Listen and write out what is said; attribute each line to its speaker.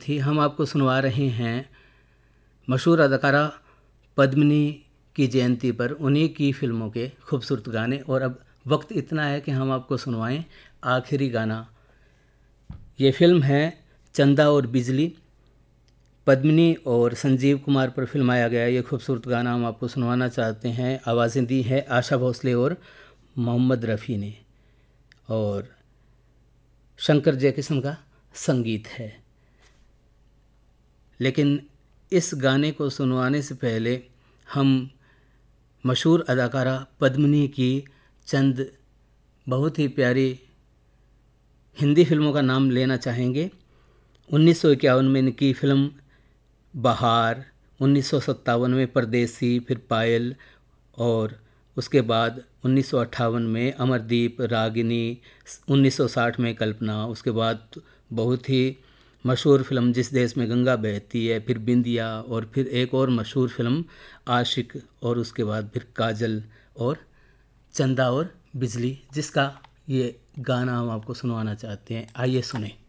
Speaker 1: थी। हम आपको सुनवा रहे हैं मशहूर अदाकारा पद्मिनी की जयंती पर उन्हीं की फिल्मों के खूबसूरत गाने। और अब वक्त इतना है कि हम आपको सुनवाएं आखिरी गाना। ये फिल्म है चंदा और बिजली। पद्मिनी और संजीव कुमार पर फिल्माया गया ये खूबसूरत गाना हम आपको सुनवाना चाहते हैं। आवाज़ें दी है आशा भोसले और मोहम्मद रफ़ी ने, और शंकर जयकिशन का संगीत है। लेकिन इस गाने को सुनवाने से पहले हम मशहूर अदाकारा पद्मिनी की चंद बहुत ही प्यारी हिंदी फिल्मों का नाम लेना चाहेंगे। 1951 में इनकी फिल्म बहार, 1957 में परदेसी, फिर पायल, और उसके बाद 1958 में अमरदीप, रागिनी, 1960 में कल्पना, उसके बाद बहुत ही मशहूर फिल्म जिस देश में गंगा बहती है, फिर बिंदिया, और फिर एक और मशहूर फिल्म आशिक, और उसके बाद फिर काजल और चंदा और बिजली, जिसका ये गाना हम आपको सुनवाना चाहते हैं। आइए सुने।